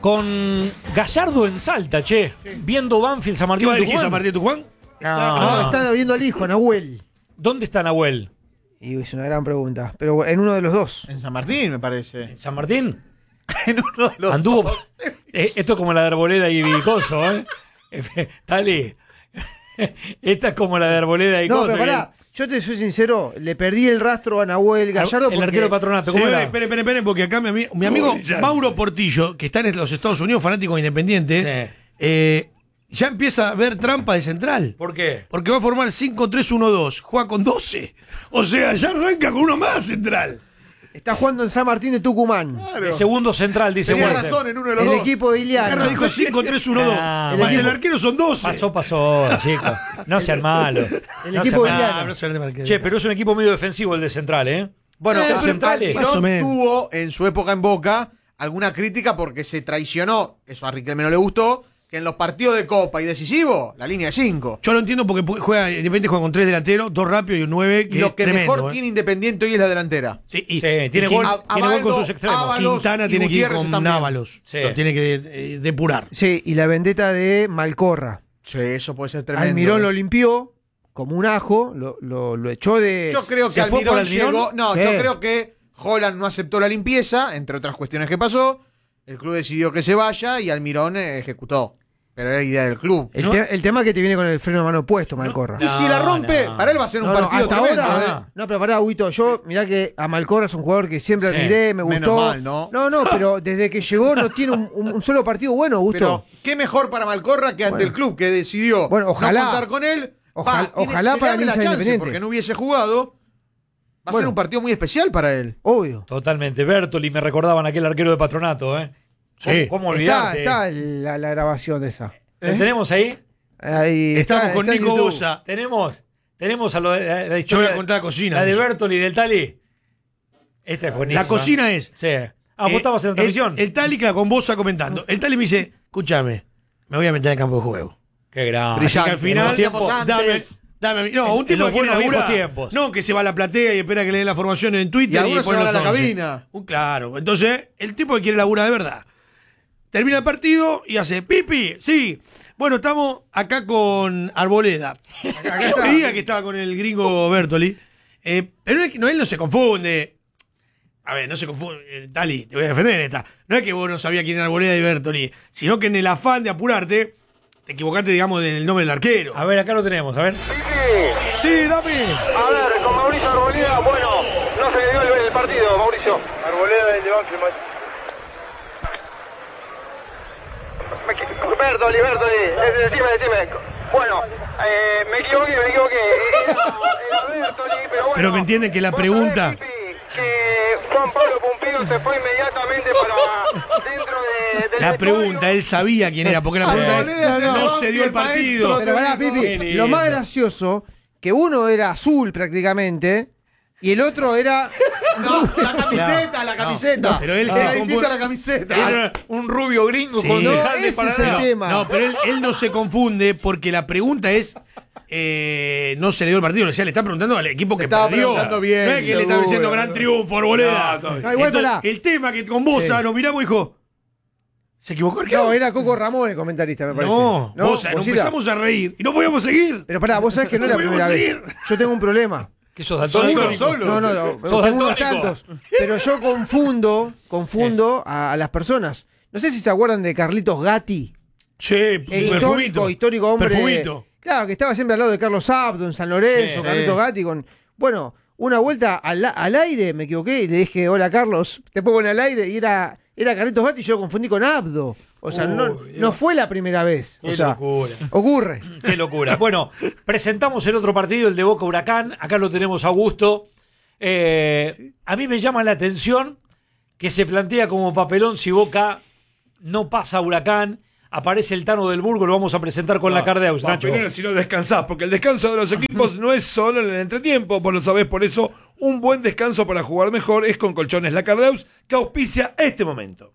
Con Gallardo en Salta, che. Viendo Banfield San Martín ¿Qué va a de elegir San Tucumán. Martín de Tucumán? No, está viendo al hijo, Nahuel. ¿Dónde está Nahuel? Y es una gran pregunta. Pero en uno de los dos. En San Martín, me parece. ¿En San Martín? En uno de los Anduvo. dos. Esto es como la de Arboleda y Coso, ¿eh? Tali. Esta es como la de Arboleda y No, Coso. pero pará. Yo te soy sincero, le perdí el rastro a Nahuel Gallardo El arquero de Patronato, ¿cómo Señores, era? esperen, porque acá mi amigo Mauro Portillo, que está en los Estados Unidos, fanático independiente, ya empieza a ver trampa de central. ¿Por qué? Porque va a formar 5-3-1-2, juega con 12. O sea, ya arranca con uno más central. Está jugando en San Martín de Tucumán. Claro. El segundo central, dice Tenía Walter. razón en uno de los El dos. equipo de Iliana. Carla dijo 5-3-1-2. Ah, Más bueno. el arquero son 12. Pasó, chicos. No sean malos. El No equipo sean de malos. Iliana. no se le marque. Che, pero es un equipo medio defensivo el de central, ¿eh? Bueno, Los centrales. Más o Almirón menos. tuvo en su época en Boca alguna crítica porque se traicionó, eso a Riquelme no le gustó, que en los partidos de Copa y decisivo, la línea de 5. Yo lo entiendo porque Independiente juega con 3 delanteros, 2 rápidos y un 9, que Y lo es que tremendo. mejor tiene Independiente hoy es la delantera. Sí, Sí, tiene gol con sus extremos. Ábalos Quintana y tiene que ir Gutiérrez con también. Ábalos. Sí. Lo tiene que depurar. Sí, y la vendetta de Malcorra. Sí, eso puede ser tremendo. Almirón lo limpió como un ajo, lo echó de. Yo creo que ¿Se fue por Almirón Almirón? llegó. No, Sí. yo creo que Holland no aceptó la limpieza, entre otras cuestiones que pasó. El club decidió que se vaya y Almirón ejecutó. Pero era idea del club. El tema es que te viene con el freno de mano puesto, Malcorra. Y si la rompe, no. para él va a ser un No, no, partido hasta tremendo. ahora. No, pero pará, Huito. Yo, mirá que a Malcorra es un jugador que siempre Sí. admiré, me Menos gustó. mal, ¿no? No, pero desde que llegó no tiene un solo partido bueno, Gusto. Pero qué mejor para Malcorra que ante Bueno. el club que decidió Bueno, ojalá. no contar con él. Ojalá se le para abre el la hincha chance Independiente. porque no hubiese jugado. Va a Bueno. ser un partido muy especial para él. Obvio. Totalmente. Bertoli me recordaban aquel arquero de Patronato, ¿eh? Sí. ¿Cómo Está, olvidarte? la grabación de esa. ¿Lo tenemos ahí? Ahí Estamos con está en Nico YouTube. Bosa. Tenemos a la Yo historia. voy a contar la cocina. La de Bertoli y del Tali. Esta es buenísima. La cocina es. Sí. Vos estabas en la transmisión. El Tali queda con Bosa comentando. El Tali me dice, escúchame, me voy a meter en el campo de juego. Qué grande. Brillante. Que al final, Lo decíamos antes. dame. No, un tipo los que quiere buenos viejos laburar. tiempos. No, que se va a la platea y espera que le den la formación en Twitter Y algunos pone se van los a la 11. cabina. Claro, entonces, el tipo que quiere laburar de verdad. Termina el partido y hace, Pipi, sí. Bueno, estamos acá con Arboleda. Yo veía que estaba con el gringo Bertoli. Pero él no se confunde. A ver, no se confunde. Tali, te voy a defender en esta. No es que vos no sabías quién era Arboleda y Bertoli, sino que en el afán de apurarte, te equivocaste, digamos, del nombre del arquero. A ver, acá lo tenemos, a ver. Sí, dame. A ver, con Mauricio Arboleda, bueno, no se le dio el partido, Mauricio. Arboleda del Banfield, Bertoli, decime. Bueno, me equivoqué. Era Bertoli, pero bueno. Pero me entienden que la pregunta. Que Juan Pablo Pumpido se fue inmediatamente para dentro del La vestuario. pregunta, él sabía quién era, porque la pregunta Arboleda es, es el no se dio el maestro, partido. Pero pará, Qué Pipi, lindo. lo más gracioso, que uno era azul prácticamente, y el otro era. No, la camiseta. Pero él era se distinta confu- la camiseta. Era un rubio gringo Sí. con No, concejal de ese es Paraná. el tema. No, pero él no se confunde porque la pregunta es. No se le dio el partido, le está preguntando al equipo que Estaba perdió. preguntando bien, No es que le está seguro. diciendo gran triunfo, Arboleda. No, no, igual pará. El tema que con Bosa Sí. nos miramos y dijo. ¿Se equivocó el arquero? No, era Coco Ramón el comentarista, me parece. No, Bosa, nos Bocila. empezamos a reír y no podíamos seguir. Pero pará, vos sabés que no es la No primera podemos vez. seguir. Yo tengo un problema. ¿Qué sos Solo, daltónico? solo. No, Sos tengo unos daltónico. tantos. Pero yo confundo a las personas. No sé si se acuerdan de Carlitos Gatti, Che, el histórico hombre. Perfumito. Claro, que estaba siempre al lado de Carlos Abdo en San Lorenzo, Sí, Carlitos Gatti con. Bueno, una vuelta al aire me equivoqué y le dije, hola Carlos, te pongo en el aire y era Carlitos Gatti y yo lo confundí con Abdo. O sea, no fue la primera vez. O Qué sea, locura. ocurre. Qué locura. Bueno, presentamos el otro partido, el de Boca Huracán. Acá lo tenemos a Augusto. A mí me llama la atención que se plantea como papelón si Boca no pasa a Huracán. Aparece el Tano del Burgo, lo vamos a presentar con la Cardeus, Nacho. Primero, si no descansás, porque el descanso de los equipos no es solo en el entretiempo, vos lo sabés, por eso un buen descanso para jugar mejor es con Colchones La Cardeus, que auspicia este momento.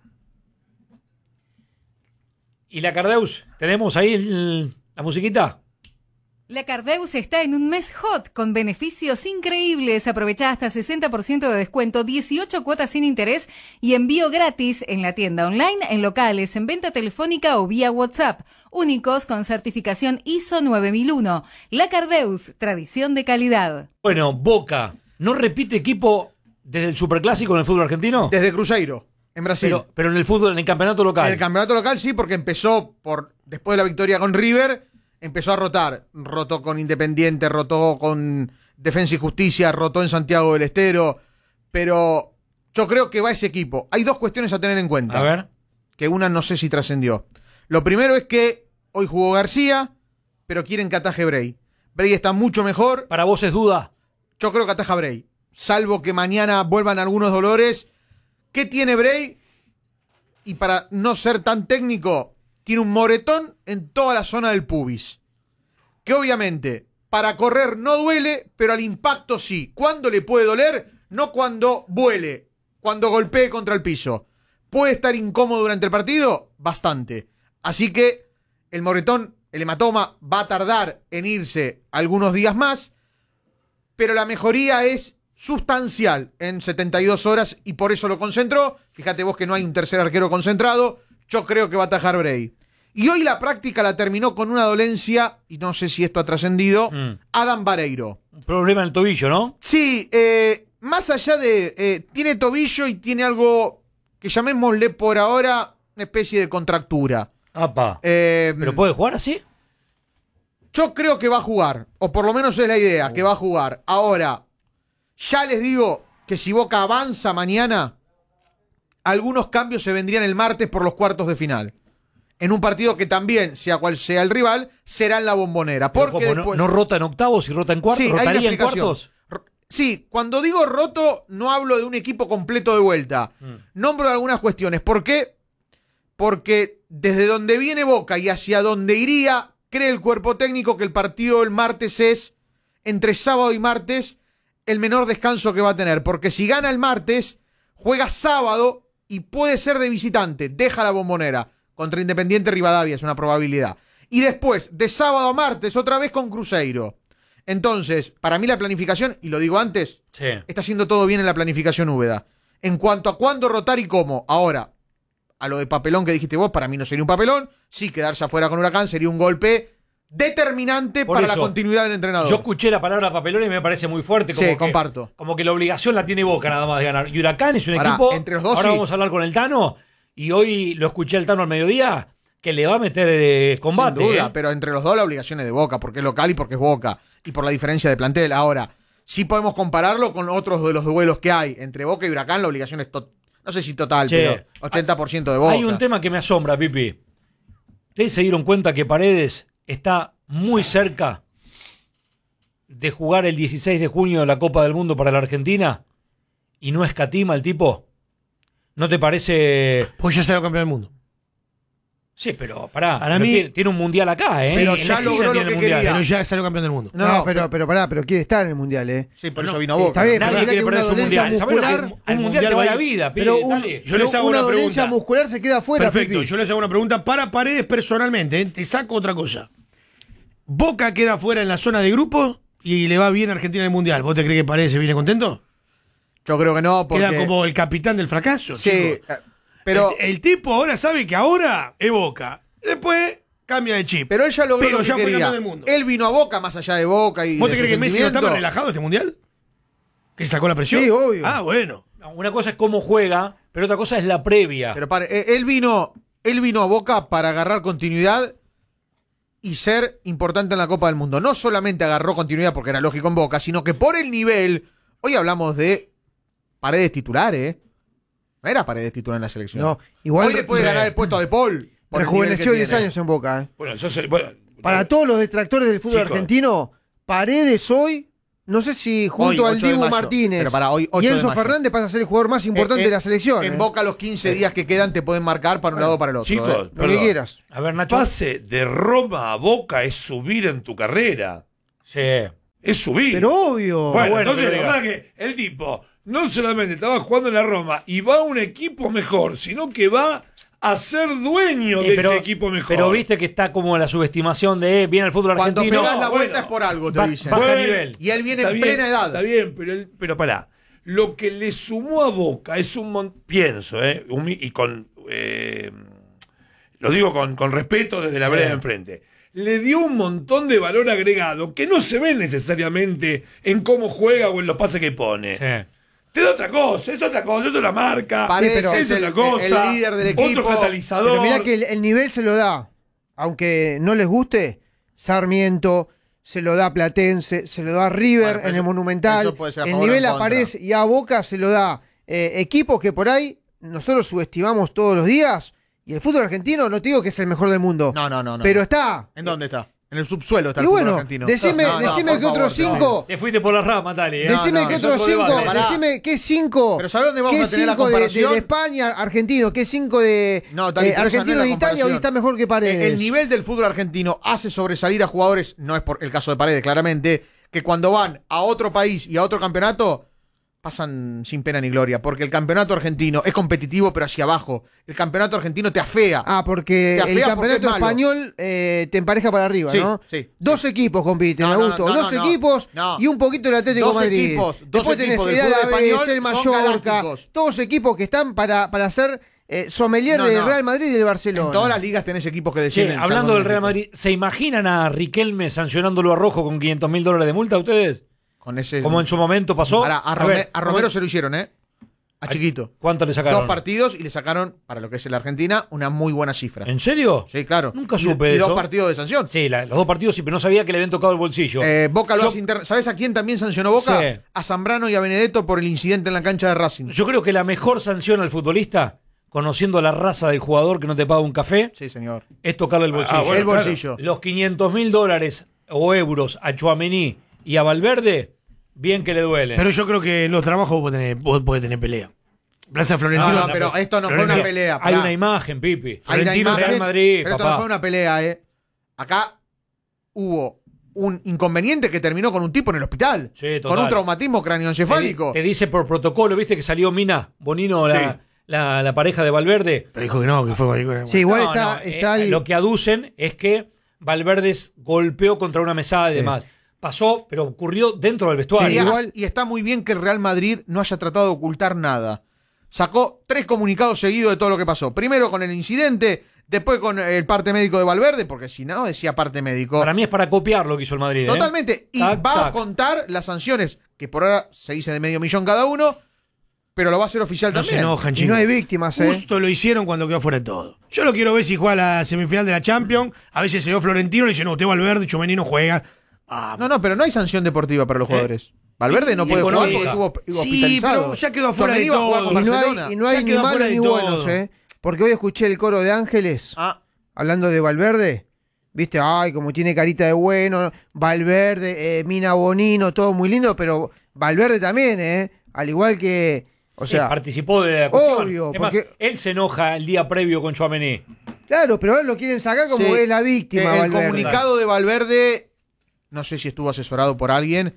¿Y la Cardeus? ¿Tenemos ahí la musiquita? La Cardeus está en un mes hot con beneficios increíbles. Aprovechá hasta 60% de descuento, 18 cuotas sin interés y envío gratis en la tienda online, en locales, en venta telefónica o vía WhatsApp. Únicos con certificación ISO 9001. La Cardeus, tradición de calidad. Bueno, Boca, ¿no repite equipo desde el Superclásico en el fútbol argentino? Desde Cruzeiro, en Brasil. Pero en el fútbol, en el campeonato local. En el campeonato local sí, porque empezó después de la victoria con River, empezó a rotar. Rotó con Independiente, rotó con Defensa y Justicia, rotó en Santiago del Estero. Pero yo creo que va ese equipo. Hay dos cuestiones a tener en cuenta. A ver. Que una no sé si trascendió. Lo primero es que hoy jugó García, pero quieren que ataje Bray. Bray está mucho mejor. ¿Para vos es duda? Yo creo que ataja Bray. Salvo que mañana vuelvan algunos dolores. ¿Qué tiene Bray? Y para no ser tan técnico, tiene un moretón en toda la zona del pubis. Que obviamente, para correr no duele, pero al impacto sí. ¿Cuándo le puede doler? No cuando vuele, cuando golpee contra el piso. ¿Puede estar incómodo durante el partido? Bastante. Así que el moretón, el hematoma, va a tardar en irse algunos días más, pero la mejoría es sustancial en 72 horas y por eso lo concentró. Fíjate vos que no hay un tercer arquero concentrado. Yo creo que va a atajar Bray. Y hoy la práctica la terminó con una dolencia, y no sé si esto ha trascendido, Adam Vareiro. Un problema en el tobillo, ¿no? Sí, más allá de... tiene tobillo y tiene algo que llamémosle por ahora una especie de contractura. Apa. ¿Pero puede jugar así? Yo creo que va a jugar, o por lo menos es la idea, que va a jugar. Ahora, ya les digo que si Boca avanza mañana, algunos cambios se vendrían el martes por los cuartos de final. En un partido que también, sea cual sea el rival, será en la Bombonera. Porque después... ¿No rota en octavos y rota en cuartos? Sí, hay una ¿Rotaría en explicación. cuartos? Sí, cuando digo roto, no hablo de un equipo completo de vuelta. Nombro algunas cuestiones. ¿Por qué? Porque desde donde viene Boca y hacia donde iría, cree el cuerpo técnico que el partido del martes es, entre sábado y martes, el menor descanso que va a tener. Porque si gana el martes, juega sábado y puede ser de visitante. Deja la Bombonera. Contra Independiente Rivadavia es una probabilidad. Y después, de sábado a martes, otra vez con Cruzeiro. Entonces, para mí la planificación, y lo digo antes, está haciendo todo bien en la planificación Úbeda. En cuanto a cuándo rotar y cómo. Ahora, a lo de papelón que dijiste vos, para mí no sería un papelón. Sí, quedarse afuera con Huracán sería un golpe determinante para la continuidad del entrenador. Yo escuché la palabra papelón y me parece muy fuerte. Como sí, que, comparto. Como que la obligación la tiene Boca nada más de ganar. Y Huracán es un equipo... Entre los dos, ahora sí. vamos a hablar con el Tano. Y hoy lo escuché al Tano al mediodía, que le va a meter combate. Sin duda, pero entre los dos la obligación es de Boca, porque es local y porque es Boca. Y por la diferencia de plantel. Ahora, sí podemos compararlo con otros de los duelos que hay. Entre Boca y Huracán la obligación es, no sé si total, pero 80% de Boca. Hay un tema que me asombra, Pipi. ¿Ustedes se dieron cuenta que Paredes está muy cerca de jugar el 16 de junio de la Copa del Mundo para la Argentina? ¿Y no escatima el tipo? ¿No te parece...? Pues ya salió campeón del mundo. Sí, pero pará. Para pero mí... tiene un mundial acá, ¿eh? Pero ya logró lo que quería. Pero ya salió campeón del mundo. No, pero pará, pero quiere estar en el mundial, ¿eh? Sí, por eso vino a Boca. Está bien, Nadie pero quiere que una perder su dolencia mundial. ¿Sabés lo que muscular... un mundial te va a la vida, Pipi? Pero Dale. Yo les hago una una dolencia pregunta. muscular se queda afuera, Perfecto, Pipi. yo les hago una pregunta para Paredes personalmente. Te saco otra cosa. Boca queda fuera en la zona de grupos y le va bien a Argentina en el Mundial. ¿Vos te crees que Paredes se viene contento? Yo creo que no, porque... Queda como el capitán del fracaso. Sí, chico. pero... El tipo ahora sabe que ahora es Boca. Después cambia de chip. Pero él ya logró lo que ya fue quería. campeón del mundo. Él vino a Boca más allá de Boca y ¿Vos te de crees su que Messi no está más sentimiento. relajado este Mundial? ¿Que se sacó la presión? Sí, obvio. Ah, bueno. Una cosa es cómo juega, pero otra cosa es la previa. Pero él vino a Boca para agarrar continuidad y ser importante en la Copa del Mundo. No solamente agarró continuidad porque era lógico en Boca, sino que por el nivel... Hoy hablamos de Paredes titular, ¿eh? No era Paredes titular en la selección. No, igual Hoy le puede ganar el puesto de Paul. por el nivel que rejuveneció 10 tiene. años en Boca, ¿eh? Bueno, Para todos los detractores del fútbol Chicos. argentino, Paredes hoy, no sé si junto Hoy, al 8 de Dibu mayo. Martínez Pero para hoy, 8 y de Enzo mayo. Fernández pasa a ser el jugador más importante de la selección. En ¿eh? Boca los 15 días que quedan te pueden marcar para un lado o para el otro. Chicos, ¿eh? Lo que perdón. quieras. A ver, Nacho. Pase de Roma a Boca es subir en tu carrera. Sí. Es subir. Pero obvio. Bueno, bueno, entonces pero la verdad que el tipo no solamente estaba jugando en la Roma y va a un equipo mejor, sino que va a ser dueño de ese equipo mejor. Pero viste que está como la subestimación de viene el fútbol Cuando argentino. pegas la vuelta bueno, es por algo, te dicen. baja nivel. Y él viene Está en bien, plena edad. Está bien, pero pará. Lo que le sumó a Boca es un montón. Pienso, y con. Lo digo con respeto desde la vereda de enfrente. Le dio un montón de valor agregado que no se ve necesariamente en cómo juega o en los pases que pone. Sí. Te da otra cosa, es una marca, Paredes es es otra el cosa, líder del equipo. otro catalizador. Pero mirá que el nivel se lo da, aunque no les guste, Sarmiento, se lo da Platense, se lo da River Bueno, en el Monumental, eso puede ser a el favor o nivel en a contra. Paredes y a Boca se lo da equipos que por ahí nosotros subestimamos todos los días, y el fútbol argentino no te digo que es el mejor del mundo, No. pero está. ¿En dónde está? En el subsuelo está Y el fútbol bueno, argentino. decime por que otros favor, 5... Te fuiste por la rama, Tali. Decime no, que es otros otro 5, debate. Pará. decime qué 5. Pero ¿sabés dónde vamos a tener la comparación? De España, argentino, qué 5 de No, Tali, pero esa no es argentino la de Italia comparación. hoy está mejor que Paredes. El nivel del fútbol argentino hace sobresalir a jugadores, no es por el caso de Paredes, claramente, que cuando van a otro país y a otro campeonato pasan sin pena ni gloria, porque el campeonato argentino es competitivo pero hacia abajo. El campeonato argentino te afea. Porque Te afea el porque campeonato es malo. español te empareja para arriba, Sí, ¿no? sí. Dos equipos compiten, No, me no, gustó. no, Dos no, equipos no. y un poquito el Atlético de Dos Madrid. equipos Después tenés del el fútbol Alavés, español el son Mallorca, galácticos. todos equipos que están para ser sommelier No, del no. Real Madrid y del Barcelona. En todas las ligas tenés equipos que Che, descienden. hablando del salvo Real en Madrid, ¿se imaginan a Riquelme sancionándolo a Rojo con $500.000 de multa ustedes? Con ese, Como en su momento pasó. Ahora, ver, a Romero se lo hicieron, A Chiquito. ¿Cuánto le sacaron? 2 partidos y le sacaron, para lo que es la Argentina, una muy buena cifra. ¿En serio? Sí, claro. Nunca Y- supe y de 2 eso. partidos de sanción. Sí, los 2 partidos sí, pero no sabía que le habían tocado el bolsillo. Boca lo Yo- hace ¿Sabes a quién también sancionó Boca? Sí. A Zambrano y a Benedetto por el incidente en la cancha de Racing. Yo creo que la mejor sanción al futbolista, conociendo la raza del jugador que no te paga un café, Sí, señor. es tocarle el bolsillo. bueno, el bolsillo. Los $500.000 o euros a Tchouaméni y a Valverde, bien que le duelen. Pero yo creo que en los trabajos puede tener pelea. Plaza Florentino. No, pero esto no fue una pelea. Hay pará. una imagen, Pipi. Hay una Florentino, imagen, Real Madrid, pero esto papá. no fue una pelea, Acá hubo un inconveniente que terminó con un tipo en el hospital. Sí, total. Con un traumatismo craneoencefálico. Te dice por protocolo, viste que salió Mina Bonino, la pareja de Valverde. Pero dijo que no, que fue cualquier cosa. Sí, igual No, está, no, está el- lo que aducen es que Valverde golpeó contra una mesada y demás. Pasó, pero ocurrió dentro del vestuario. Sí, igual- y está muy bien que el Real Madrid no haya tratado de ocultar nada. Sacó 3 comunicados seguidos de todo lo que pasó. Primero con el incidente, después con el parte médico de Valverde, porque si no decía parte médico. Para mí es para copiar lo que hizo el Madrid. Totalmente. Y Tac, va a tac. contar las sanciones, que por ahora se dice de $500,000 cada uno, pero lo va a hacer oficial No se también. enojan, y chicos. no hay víctimas, Justo lo hicieron cuando quedó fuera de todo. Yo lo quiero ver si juega la semifinal de la Champions. A veces se dio Florentino y le dice, no, usted Valverde, Tchouaméni no juega. Ah, No, pero no hay sanción deportiva para los jugadores. Valverde no y puede jugar porque económica. estuvo Sí, hospitalizado. pero ya quedó fuera Tchouaméni de va a jugar todo. con y no Barcelona. hay, y no hay Ya ni quedó malos fuera ni de buenos, todo. Porque hoy escuché el coro de Ángeles Ah, hablando de Valverde. Viste, ay, como tiene carita de bueno, Valverde, Mina Bonino, todo muy lindo, pero Valverde también, al igual que, o sea, participó de la cuestión. obvio, Es más, porque- él se enoja el día previo con Tchouaméni. claro, pero ahora lo quieren sacar como sí. es la víctima. El Valverde. comunicado de Valverde, no sé si estuvo asesorado por alguien,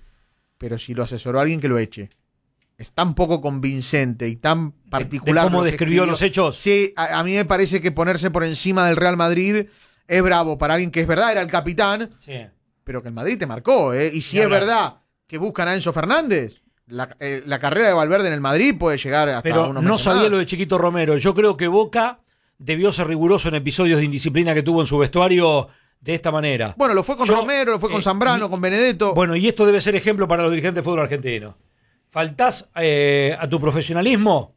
pero si lo asesoró alguien, que lo eche. Es tan poco convincente y tan particular. cómo lo que describió escribió. los hechos. Sí, a mí me parece que ponerse por encima del Real Madrid es bravo para alguien que es verdad, era el capitán, Sí. pero que el Madrid te marcó. Y si Ni es hablar. verdad que buscan a Enzo Fernández, la carrera de Valverde en el Madrid puede llegar hasta Pero unos no meses sabía más. lo de Chiquito Romero. Yo creo que Boca debió ser riguroso en episodios de indisciplina que tuvo en su vestuario de esta manera. Bueno, lo fue con Yo- Romero, lo fue con Zambrano, con Benedetto. Bueno, y esto debe ser ejemplo para los dirigentes de fútbol argentino. Faltás a tu profesionalismo.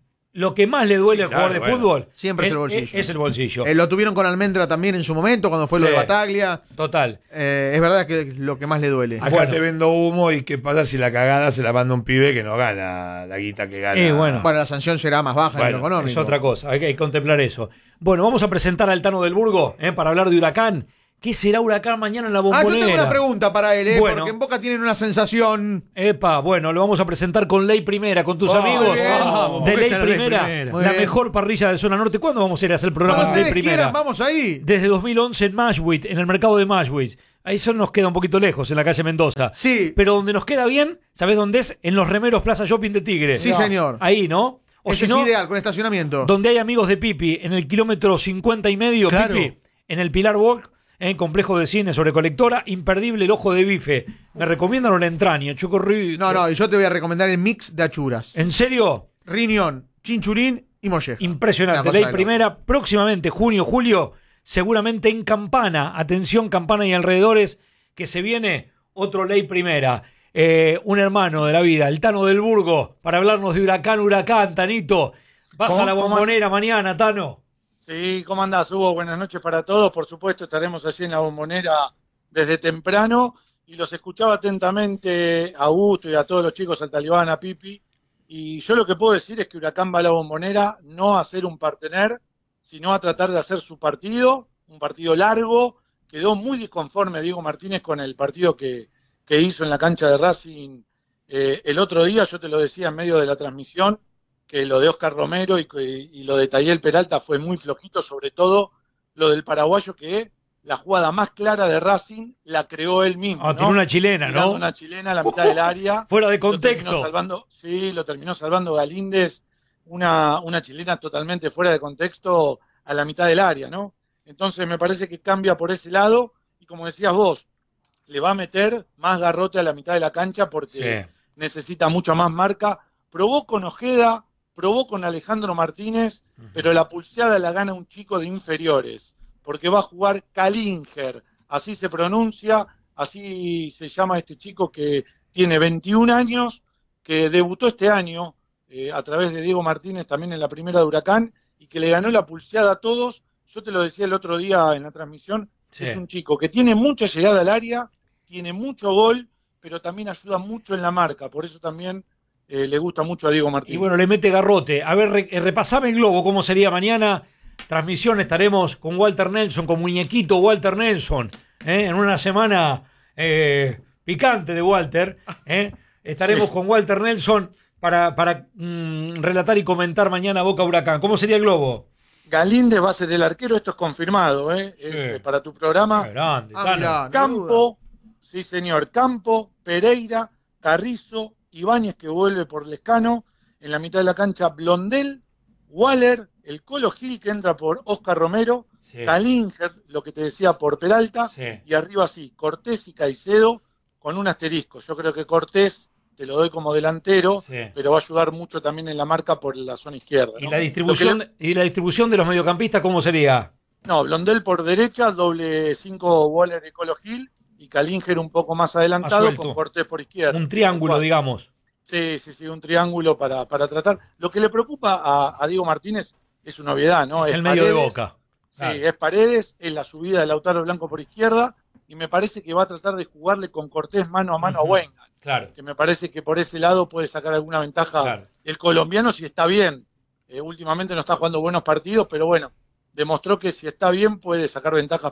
Lo que más le duele Sí, al jugador de claro, fútbol Siempre es el bolsillo. Es el bolsillo. Lo tuvieron con Almendra también en su momento, cuando fue lo Sí. de Bataglia. Total. Es verdad que es lo que más le duele. Acá Bueno. te vendo humo y qué pasa si la cagada se la manda un pibe que no gana la guita que gana. Bueno. Bueno, la sanción será más baja en Bueno, lo económico. es otra cosa, hay que contemplar eso. Bueno, vamos a presentar al Tano del Burgo para hablar de Huracán. ¿Qué será Huracán mañana en la Ah, Bombonera? yo tengo una pregunta para él, Bueno. porque en Boca tienen una sensación. Epa, bueno, lo vamos a presentar con Ley Primera, con tus amigos bien. de Ley Esta Ley Primera, Primera. Muy la bien. mejor parrilla de Zona Norte. ¿Cuándo vamos a ir a hacer el programa Cuando de Ley ustedes Primera? quieran, vamos ahí. Desde 2011 en Mashwit, en el mercado de Mashwit. Ahí eso nos queda un poquito lejos, en la calle Mendoza. Sí. Pero donde nos queda bien, ¿sabés dónde es? En los remeros Plaza Shopping de Tigre. Sí, señor. Ahí, ¿no? O Ese si no, es ideal, con estacionamiento. donde hay amigos de Pipi, en el kilómetro 50 y medio, Claro. Pipi, en el Pilar Walk, en complejo de cine sobre Colectora, imperdible el ojo de bife. Me recomiendan o la entraña, choco rico. No, y yo te voy a recomendar el mix de achuras. ¿En serio? Riñón, chinchurín y molleja. Impresionante. Una cosa Ley de loco. primera, próximamente, junio, julio, seguramente en Campana. Atención, Campana y alrededores, que se viene otro Ley primera. Un hermano de la vida, el Tano del Burgo, para hablarnos de Huracán, Tanito. Vas a la Bombonera mañana, Tano. Sí, ¿cómo andás, Hugo? Buenas noches para todos. Por supuesto, estaremos allí en la Bombonera desde temprano. Y los escuchaba atentamente a Augusto y a todos los chicos, al Talibán, a Pipi. Y yo lo que puedo decir es que Huracán va a la Bombonera no a hacer un partener, sino a tratar de hacer su partido, un partido largo. Quedó muy disconforme Diego Martínez con el partido que hizo en la cancha de Racing el otro día. Yo te lo decía en medio de la transmisión, que lo de Oscar Romero y lo de Tayel Peralta fue muy flojito, sobre todo lo del paraguayo, que la jugada más clara de Racing la creó él mismo. Ah, tiene una chilena, Tirando ¿no? Una chilena a la mitad del área. Fuera de Lo terminó contexto. salvando, sí, lo terminó salvando Galíndez, una chilena totalmente fuera de contexto a la mitad del área, ¿no? Entonces me parece que cambia por ese lado y como decías vos, le va a meter más garrote a la mitad de la cancha porque Sí. necesita mucha más marca. Probó con Ojeda, probó con Alejandro Martínez, pero la pulseada la gana un chico de inferiores, porque va a jugar Kalinger, así se pronuncia, así se llama este chico que tiene 21 años, que debutó este año a través de Diego Martínez también en la primera de Huracán y que le ganó la pulseada a todos. Yo te lo decía el otro día en la transmisión, Sí. es un chico que tiene mucha llegada al área, tiene mucho gol, pero también ayuda mucho en la marca, por eso también le gusta mucho a Diego Y Martínez. bueno, le mete garrote. A ver, repasame el globo, cómo sería mañana. Transmisión, estaremos con Walter Nelson, con muñequito Walter Nelson, en una semana picante de Walter. Estaremos Sí. con Walter Nelson para relatar y comentar mañana Boca Huracán. ¿Cómo sería el globo? Galíndez va a ser el arquero, esto es confirmado, es para tu programa. Grande, Ah, Tano. mirá, no hay duda. Campo, sí señor, Campo, Pereira, Carrizo, Ibáñez que vuelve por Lescano, en la mitad de la cancha Blondel, Waller, el Colo Gil que entra por Oscar Romero, Sí. Kalinger, lo que te decía por Peralta, Sí. y arriba sí, Cortés y Caicedo con un asterisco. Yo creo que Cortés te lo doy como delantero, Sí. pero va a ayudar mucho también en la marca por la zona izquierda. ¿Y ¿no? la Lo que distribución de los mediocampistas cómo sería? No, Blondel por derecha, doble 5 Waller y Colo Gil, y Kalinger un poco más adelantado suelto. con Cortés por izquierda. Un triángulo, Cuatro. digamos. Sí, un triángulo para tratar. Lo que le preocupa a Diego Martínez es una obviedad, ¿no? Es el medio de Paredes. Boca. Sí, Claro. es Paredes, es la subida de Lautaro Blanco por izquierda, y me parece que va a tratar de jugarle con Cortés mano a mano Ujú. a Wengan, Claro. que me parece que por ese lado puede sacar alguna ventaja Claro. el colombiano si está bien. Últimamente no está jugando buenos partidos, pero bueno, demostró que si está bien puede sacar ventajas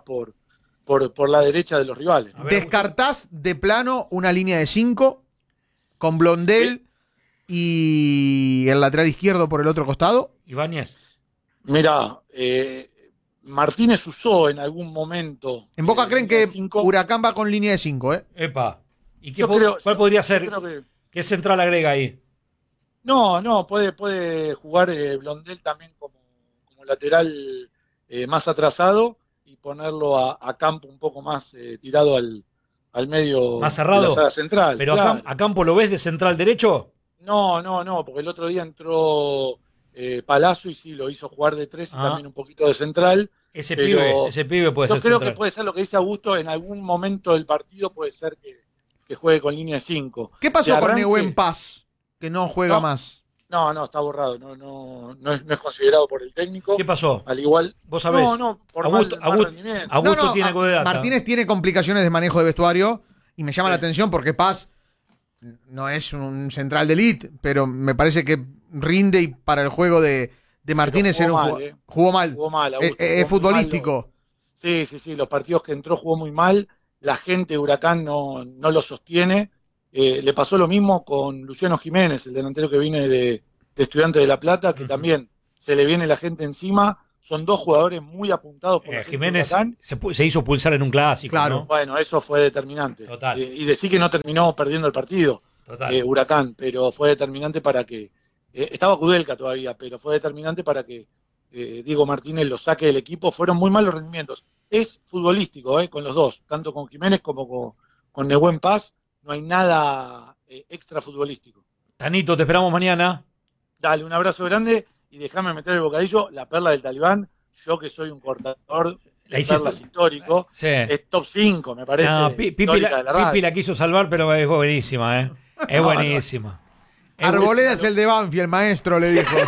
por la derecha de los rivales. A ver, ¿Descartás de plano una línea de 5 con Blondel y el lateral izquierdo por el otro costado? Ibáñez. Mira, Martínez usó en algún momento. En Boca creen que 5. Huracán va con línea de 5, ¿eh? Epa. ¿Y qué Yo creo- cuál yo- podría yo ser? creo que- ¿Qué central agrega ahí? No, puede jugar Blondel también como lateral más atrasado y ponerlo a Campo un poco más tirado al medio Más cerrado. de la saga central. ¿Pero claro. a Campo lo ves de central derecho? No, porque el otro día entró Palazzo y sí, lo hizo jugar de 3 y Ah. también un poquito de central. Ese Pero pibe puede Yo ser creo central. que puede ser lo que dice Augusto, en algún momento del partido puede ser que juegue con línea de 5. ¿Qué pasó De con arranque- Nehuen Paz? Que no juega No. más. No, está borrado, no es considerado por el técnico. ¿Qué pasó? Al igual. ¿Vos sabés? No, por Augusto, mal Augusto- rendimiento. Augusto tiene algo de data. Martínez tiene complicaciones de manejo de vestuario y me llama Sí. la atención porque Paz no es un central de elite, pero me parece que rinde y para el juego de Martínez jugó era un mal, jugador- jugó mal. Jugó mal, Augusto, Es jugó muy futbolístico. Sí, los partidos que entró jugó muy mal. La gente de Huracán no lo sostiene. Le pasó lo mismo con Luciano Jiménez, el delantero que viene de Estudiantes de La Plata, que también se le viene la gente encima. Son dos jugadores muy apuntados por la gente de Jiménez Huracán. se hizo pulsar en un clásico. Claro. ¿no? Bueno, eso fue determinante. Total. Y decir que no terminó perdiendo el partido Total. Huracán, pero fue determinante para que estaba Kudelka todavía, pero fue determinante para que Diego Martínez lo saque del equipo. Fueron muy malos rendimientos. Es futbolístico, con los dos, tanto con Jiménez como con Nehuen Paz. No hay nada extra futbolístico. Tanito, te esperamos mañana. Dale, un abrazo grande y déjame meter el bocadillo. La perla del Talibán, yo que soy un cortador de perlas histórico, sí. Es top 5, me parece. No, Pipi la quiso salvar, pero es buenísima, Es buenísima. Arboleda es el de Banfield, maestro, le dijo.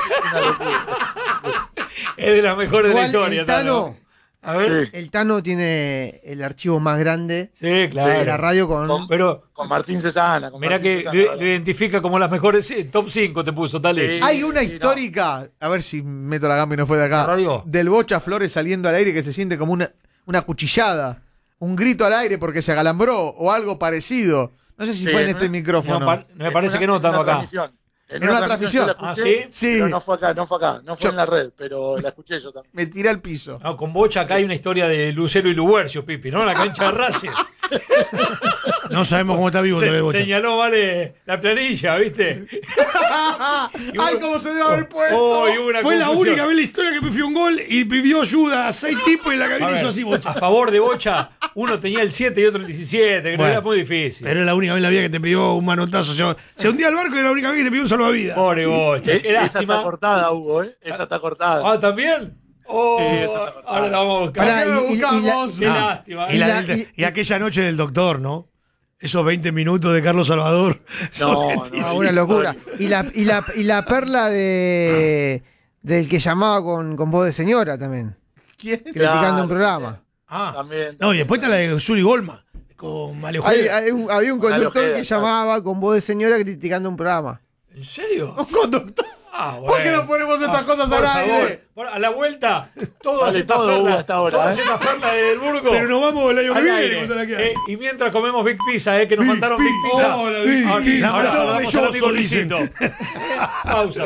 Es de las mejores Igual, de la historia, el Tano. A ver. Sí. El Tano tiene el archivo más grande Sí, claro. de la radio con Con Martín Cesana. Mirá que lo identifica como las mejores, top 5 te puso, tal. Sí. Hay una histórica, a ver si meto la gamba y no fue de acá, ¿Radio? del Bocha Flores saliendo al aire que se siente como una cuchillada, un grito al aire porque se agalambró o algo parecido. No sé si Sí, fue en ¿no? este micrófono. No, me parece que no, estando acá. En una transmisión. yo la escuché, ¿sí? pero no fue acá, no fue en la red, pero la escuché yo también. Me tiré al piso. No, con Bocha acá hay una historia de Lucero y Lubercio, Pipi, ¿no? En la cancha de Racing. No sabemos cómo está vivo todavía Bocha. Señaló, la planilla, ¿viste? ¡Ay, cómo se debe haber puesto! Oh, y una Fue la confusión. única vez en la historia que pifió un gol y pidió ayuda a 6 tipos en la A cabina ver, hizo así Bocha. a favor de Bocha, uno tenía el 7 y otro el 17, que no Bueno, era muy difícil. Pero es la única vez en la vida que te pidió un manotazo. Se hundía al barco y era la única vez que te pidió un salvavidas. Pobre Bocha. Qué Esa lástima. está cortada, Hugo, Esa está cortada. Ah, ¿también? Oh, Sí, esa está cortada. ahora la vamos a buscar. Pará, ¿Por qué no buscamos? Qué lástima. Y aquella noche del doctor, ¿no? Esos 20 minutos de Carlos Salvador. No, Ah, una locura. Y la perla del que llamaba con voz de señora también. ¿Quién? Criticando un programa. También. No, y después está la de Zuli Golma. Con Mario Ojeda. Había un conductor Ojeda, que llamaba con voz de señora criticando un programa. ¿En serio? Un conductor. Ah, ¿Por qué no ponemos estas cosas por al favor. aire? A la vuelta, todas Vale estas todo, Hugo, perlas, hasta ahora, todas estas perlas del Burgo. Pero nos vamos el año que al viene. aire. cuando la queda. Y mientras comemos Big Pizza, que nos mandaron Big Big Pizza. Pizza. Big Ahora- Pizza. ahora La saludamos mató al amigo Belloso, dicen. Luisito. Pausa.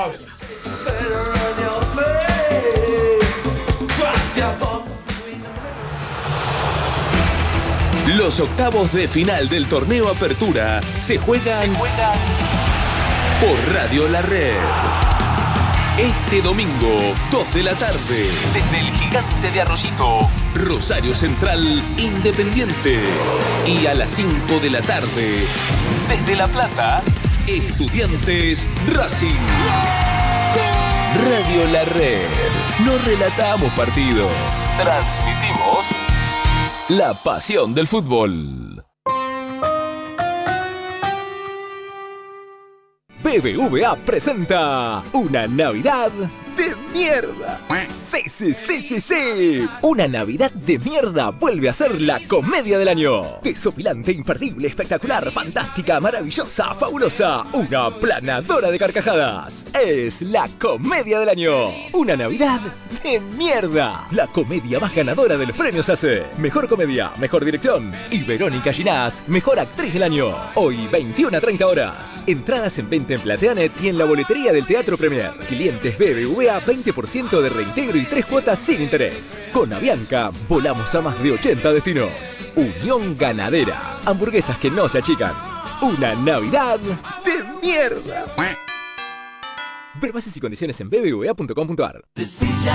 Los octavos de final del torneo Apertura se juegan por Radio La Red. Este domingo, 2 de la tarde, desde el Gigante de Arroyito, Rosario Central, Independiente. Y a las 5 de la tarde, desde La Plata, Estudiantes Racing. Radio La Red. No relatamos partidos, transmitimos la pasión del fútbol. BBVA presenta una Navidad de mierda. Sí. Una Navidad de mierda vuelve a ser la comedia del año. Desopilante, imperdible, espectacular, fantástica, maravillosa, fabulosa. Una planadora de carcajadas. Es la comedia del año. Una Navidad de mierda. La comedia más ganadora de los premios ACE. Mejor comedia, mejor dirección. Y Verónica Ginás, mejor actriz del año. Hoy 21 a 30 horas. Entradas en venta en Plateanet y en la boletería del Teatro Premier. Clientes BBVA 20% de reintegro y 3 cuotas sin interés. Con Avianca volamos a más de 80 destinos. Unión Ganadera. Hamburguesas que no se achican. Una Navidad de mierda. Ver bases y condiciones en bbva.com.ar.